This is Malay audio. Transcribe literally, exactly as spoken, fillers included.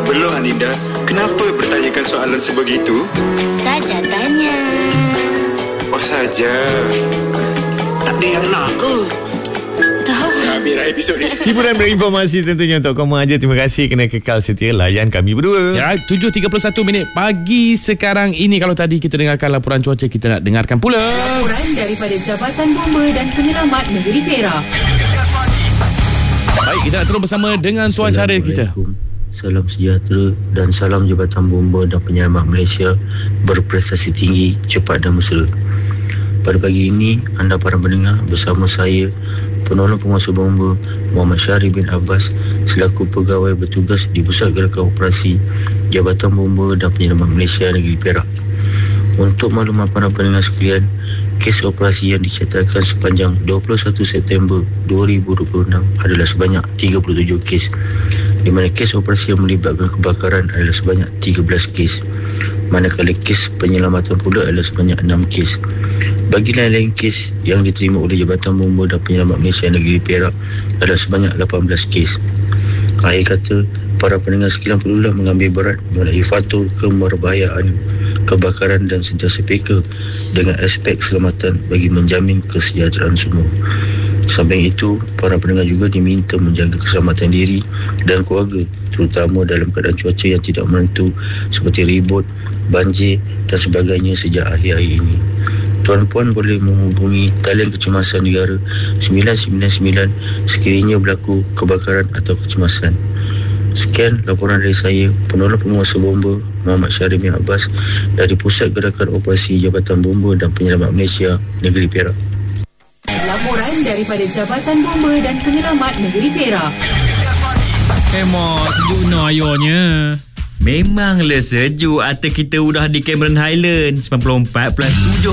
Belum Aninda, kenapa bertanyakan soalan sebegitu? Saja tanya. Oh saja. Tak ada yang nak ke? Tahu. Habislah episod ni. Hiburan berinformasi tentunya untuk kamu aja. Terima kasih kena kekal setia layan kami berdua. Ya, tujuh tiga puluh satu minit pagi sekarang ini. Kalau tadi kita dengarkan laporan cuaca, kita nak dengarkan pula laporan daripada Jabatan Bomba dan Penyelamat Negeri Perak. Baik, kita nak terus bersama dengan Tuan Syaril kita. Salam sejahtera dan salam Jabatan Bomba dan Penyelamat Malaysia berprestasi tinggi, cepat dan mesra. Pada pagi ini, anda para pendengar bersama saya, Penolong Penguasa Bomba Muhammad Syaril bin Abbas selaku pegawai bertugas di Pusat Gerakan Operasi Jabatan Bomba dan Penyelamat Malaysia Negeri Perak. Untuk maklumat para pendengar sekalian, kes operasi yang dicatatkan sepanjang dua puluh satu September dua ribu dua puluh enam adalah sebanyak tiga puluh tujuh kes, di mana kes operasi yang melibatkan kebakaran adalah sebanyak tiga belas kes, manakala kes penyelamatan pula adalah sebanyak enam kes. Bagi lain-lain kes yang diterima oleh Jabatan Bomba dan Penyelamat Malaysia Negeri Perak adalah sebanyak lapan belas kes. Akhir kata, para pendengar sekalian perlulah mengambil berat mengenai faktor kemerbahayaan kebakaran dan sentiasa peka dengan aspek keselamatan bagi menjamin kesejahteraan semua. Samping itu, para pendengar juga diminta menjaga keselamatan diri dan keluarga, terutama dalam keadaan cuaca yang tidak menentu seperti ribut, banjir dan sebagainya sejak akhir-akhir ini. Tuan-puan boleh menghubungi talian kecemasan negara sembilan sembilan sembilan sekiranya berlaku kebakaran atau kecemasan. Sekian laporan dari saya, Penolong Penguasa Bomba Muhammad Syaril bin Abbas dari Pusat Gerakan Operasi Jabatan Bomba dan Penyelamat Malaysia Negeri Perak. Laporan daripada Jabatan Bomba dan Penyelamat Negeri Perak. Emang sejuk no ayonya. Memanglah sejuk. Atau kita udah di Cameron Highland sembilan puluh empat plus tujuh